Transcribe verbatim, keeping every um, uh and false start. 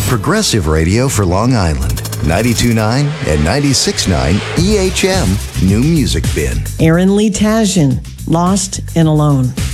Progressive radio for Long Island. ninety-two point nine and ninety-six point nine E H M New Music Bin. Aaron Lee Tasjan, Lost and Alone.